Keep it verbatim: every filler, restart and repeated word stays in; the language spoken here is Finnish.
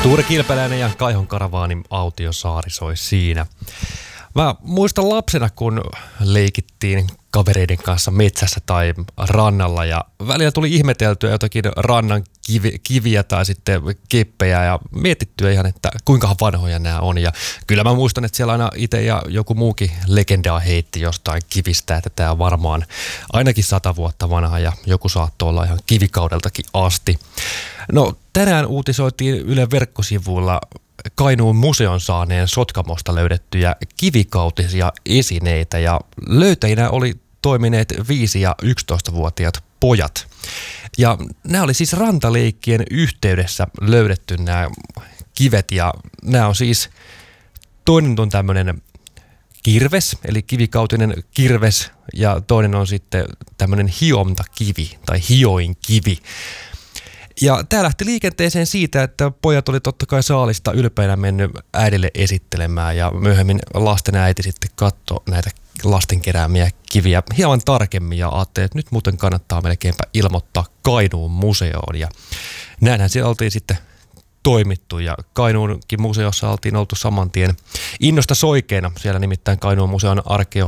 Tuure Kilpeläinen ja Kaihon Karavaanin Autiosaari soi siinä. Mä muistan lapsena, kun leikittiin kavereiden kanssa metsässä tai rannalla ja välillä tuli ihmeteltyä jotakin rannan kivi, kiviä tai sitten keppejä ja mietittyä ihan, että kuinka vanhoja nämä on. Ja kyllä mä muistan, että siellä aina itse ja joku muukin legendaa heitti jostain kivistä, että tämä on varmaan ainakin sata vuotta vanha ja joku saattoi olla ihan kivikaudeltakin asti. No tänään uutisoitiin Ylen verkkosivuilla Kainuun museon saaneen Sotkamosta löydettyjä kivikautisia esineitä ja löytäjinä oli toimineet viisi- ja yksitoistavuotiaat pojat. Ja nämä oli siis rantaleikkien yhteydessä löydetty nämä kivet ja nämä on siis, toinen on tämmöinen kirves, eli kivikautinen kirves ja toinen on sitten tämmöinen hiomtakivi tai hioin kivi. Ja tämä lähti liikenteeseen siitä, että pojat oli totta kai saalista ylpeänä mennyt äidille esittelemään ja myöhemmin lasten äiti sitten katsoi näitä lasten keräämiä kiviä hieman tarkemmin ja ajatteli, että nyt muuten kannattaa melkeinpä ilmoittaa Kainuun museoon. Ja näinhän siellä oltiin sitten toimittu ja Kainuunkin museossa oltiin oltu saman tien innosta soikeena. Siellä nimittäin Kainuun museon arkeologi